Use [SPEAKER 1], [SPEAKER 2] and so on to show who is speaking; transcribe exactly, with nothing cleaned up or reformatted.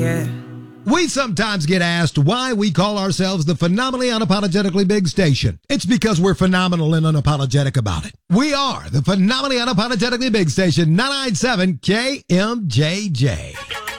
[SPEAKER 1] Yeah.
[SPEAKER 2] We sometimes get asked why we call ourselves the Phenomenally Unapologetically Big Station. It's because we're phenomenal and unapologetic about it. We are the Phenomenally Unapologetically Big Station, nine ninety-seven K M J J.